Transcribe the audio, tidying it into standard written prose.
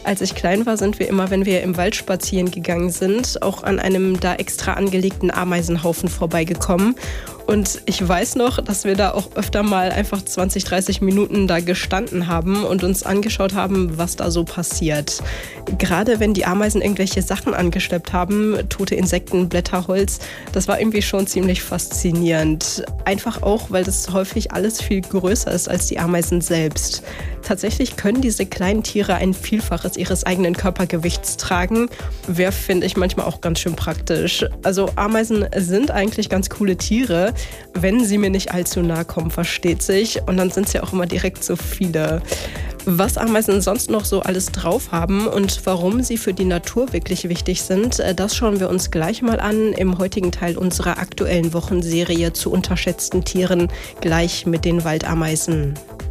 Als ich klein war, sind wir immer, wenn wir im Wald spazieren gegangen sind, auch an einem da extra angelegten Ameisenhaufen vorbeigekommen. Und ich weiß noch, dass wir da auch öfter mal einfach 20, 30 Minuten da gestanden haben und uns angeschaut haben, was da so passiert. Gerade wenn die Ameisen irgendwelche Sachen angeschleppt haben, tote Insekten, Blätter, Holz, das war irgendwie schon ziemlich faszinierend. Einfach auch, weil das häufig alles viel größer ist als die Ameisen selbst. Tatsächlich können diese kleinen Tiere ein Vielfaches ihres eigenen Körpergewichts tragen. Wäre, finde ich, manchmal auch ganz schön praktisch. Also Ameisen sind eigentlich ganz coole Tiere, wenn sie mir nicht allzu nahe kommen, versteht sich. Und dann sind es ja auch immer direkt so viele. Was Ameisen sonst noch so alles drauf haben und warum sie für die Natur wirklich wichtig sind, das schauen wir uns gleich mal an im heutigen Teil unserer aktuellen Wochenserie zu unterschätzten Tieren, gleich mit den Waldameisen.